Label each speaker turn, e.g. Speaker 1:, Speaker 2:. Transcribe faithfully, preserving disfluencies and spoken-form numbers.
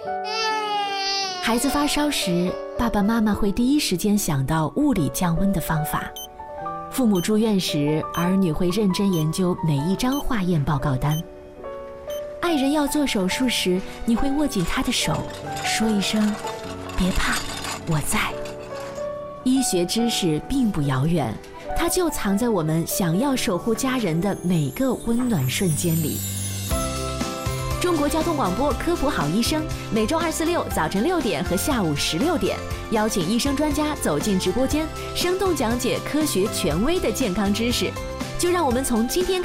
Speaker 1: 孩子发烧时，爸爸妈妈会第一时间想到物理降温的方法；父母住院时，儿女会认真研究每一张化验报告单；爱人要做手术时，你会握紧他的手，说一声“别怕，我在”。医学知识并不遥远，它就藏在我们想要守护家人的每个温暖瞬间里。中国交通广播科普好医生，每周二、四、六早晨六点和下午十六点，邀请医生专家走进直播间，生动讲解科学权威的健康知识。就让我们从今天开始